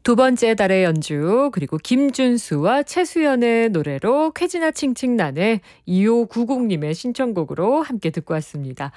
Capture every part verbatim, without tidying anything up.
두 번째 달의 연주, 그리고 김준수와 최수연의 노래로 쾌지나 칭칭나네 이오구공님의 신청곡으로 함께 듣고 왔습니다.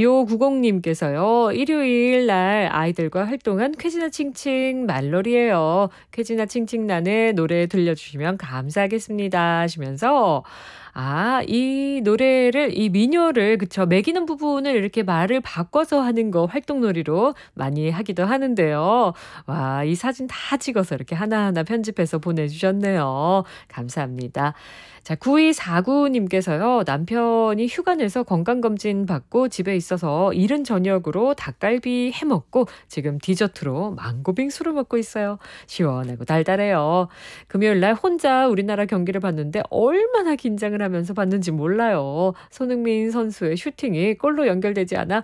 이오구공님께서요. 일요일 날 아이들과 활동한 쾌지나 칭칭 말놀이에요. 쾌지나 칭칭나네 노래 들려주시면 감사하겠습니다 하시면서 아, 이 노래를, 이 민요를, 그쵸, 매기는 부분을 이렇게 말을 바꿔서 하는 거 활동놀이로 많이 하기도 하는데요. 와, 이 사진 다 찍어서 이렇게 하나하나 편집해서 보내주셨네요. 감사합니다. 자, 구이사구님께서요. 남편이 휴가 내서 건강검진 받고 집에 있어서 이른 저녁으로 닭갈비 해먹고 지금 디저트로 망고빙수를 먹고 있어요. 시원하고 달달해요. 금요일 날 혼자 우리나라 경기를 봤는데 얼마나 긴장을 하면서 봤는지 몰라요. 손흥민 선수의 슈팅이 골로 연결되지 않아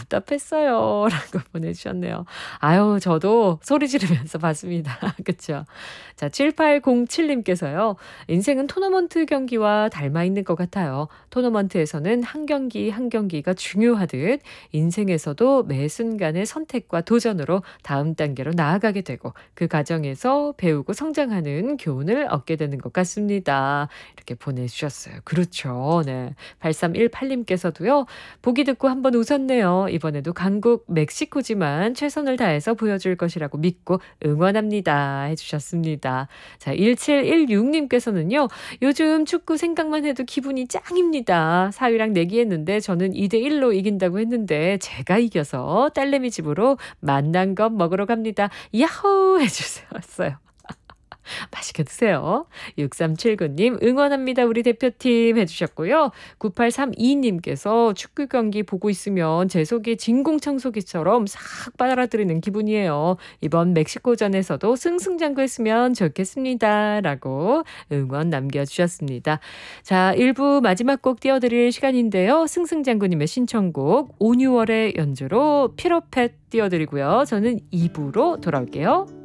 답답했어요. 라고 보내주셨네요. 아유, 저도 소리 지르면서 봤습니다. 그쵸? 자, 칠팔공칠님께서요. 인생은 토너먼트 경기와 닮아 있는 것 같아요. 토너먼트에서는 한 경기 한 경기가 중요하듯 인생에서도 매 순간의 선택과 도전으로 다음 단계로 나아가게 되고 그 과정에서 배우고 성장하는 교훈을 얻게 되는 것 같습니다. 이렇게 보내주셨어요. 그렇죠. 네. 팔삼일팔님께서도요. 보기 듣고 한번 웃었네요. 이번에도 강국 멕시코지만 최선을 다해서 보여줄 것이라고 믿고 응원합니다. 해주셨습니다. 자, 일칠일육님께서는요. 요즘 축구 생각만 해도 기분이 짱입니다. 사위랑 내기했는데 저는 이 대 일로 이긴다고 했는데 제가 이겨서 딸내미 집으로 만난것 먹으러 갑니다. 야호 해주셨어요. 맛있게 드세요. 육삼칠구님 응원합니다. 우리 대표팀 해주셨고요. 구팔삼이님께서 축구 경기 보고 있으면 제 속에 진공청소기처럼 싹 빨아들이는 기분이에요. 이번 멕시코전에서도 승승장구했으면 좋겠습니다. 라고 응원 남겨주셨습니다. 자, 일 부 마지막 곡 띄워드릴 시간인데요. 승승장구님의 신청곡 온유월의 연주로 피로펫 띄워드리고요. 저는 이 부로 돌아올게요.